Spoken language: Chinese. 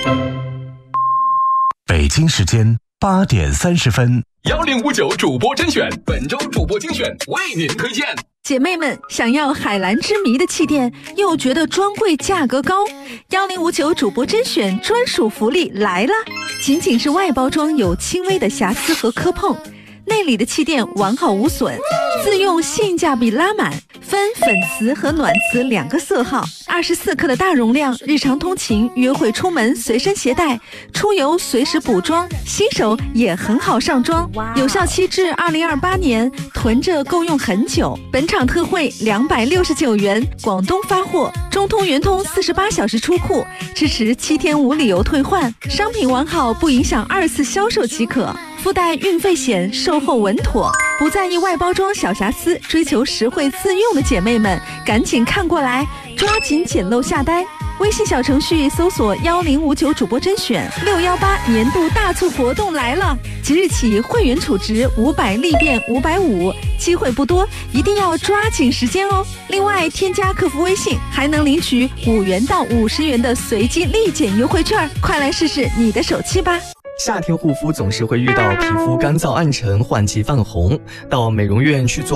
北京时间8点30分 ，1059主播甄选，本周主播精选为您推荐。 姐妹们，想要海蓝之谜的气垫，又觉得专柜价格高，1059主播甄选专属福利来了！仅仅是外包装有轻微的瑕疵和磕碰，内里的气垫完好无损，自用性价比拉满，分粉瓷和暖瓷2个色号，24克的大容量，日常通勤、约会出门随身携带，出游随时补妆，新手也很好上妆。有效期至2028年，囤着够用很久。本场特惠269元，广东发货，中通圆通48小时出库，支持7天无理由退换，商品完好不影响2次销售即可。附带运费险，售后稳妥，不在意外包装小瑕疵，追求实惠自用的姐妹们，赶紧看过来，抓紧捡漏下单。微信小程序搜索1059主播甄选，618年度大促活动来了！即日起会员储值500立变550，机会不多，一定要抓紧时间哦。另外，添加客服微信还能领取5元到50元的随机立减优惠券，快来试试你的手气吧！ 夏天护肤总是会遇到皮肤干燥暗沉、换季泛红，到美容院去做